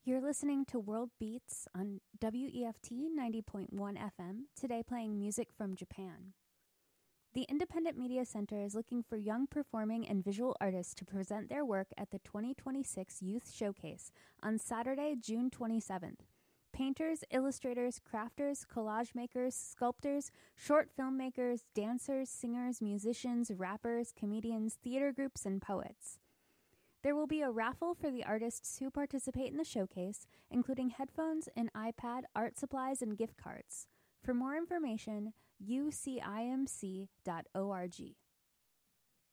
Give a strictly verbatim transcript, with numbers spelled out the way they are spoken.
You're listening to World Beats on W E F T ninety point one F M, today playing music from Japan. The Independent Media Center is looking for young performing and visual artists to present their work at the twenty twenty-six Youth Showcase on Saturday, June twenty-seventh. Painters, illustrators, crafters, collage makers, sculptors, short filmmakers, dancers, singers, musicians, rappers, comedians, theater groups, and poets. There will be a raffle for the artists who participate in the showcase, including headphones, an iPad, art supplies, and gift cards. For more information, u c i m c dot org.